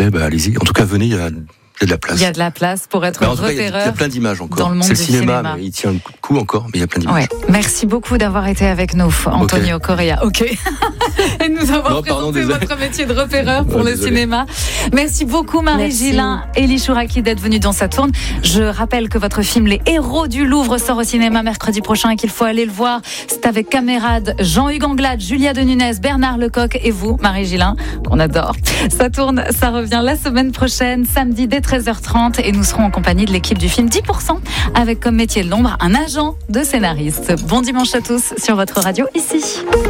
fait, allez-y. En tout cas, venez, il y a de la place. Il y a de la place pour être repéreur. Il y a plein d'images encore. Dans le monde c'est le du cinéma, mais il tient le coup encore, mais il y a plein d'images. Ouais. Merci beaucoup d'avoir été avec nous, Antonio Correa. Ok. Et de nous avoir présenté votre métier de repéreur pour le cinéma. Merci beaucoup, Marie Gillin, Élie Chouraki, d'être venue dans Ça tourne. Je rappelle que votre film Les Héros du Louvre sort au cinéma mercredi prochain et qu'il faut aller le voir. C'est avec camarades Jean-Hugues Anglade, Julia de Nunez, Bernard Lecoq et vous, Marie Gillin, qu'on adore. Ça tourne, ça revient la semaine prochaine, samedi dès 13h30, et nous serons en compagnie de l'équipe du film 10%, avec comme métier de l'ombre un agent de scénariste. Bon dimanche à tous sur votre radio ici.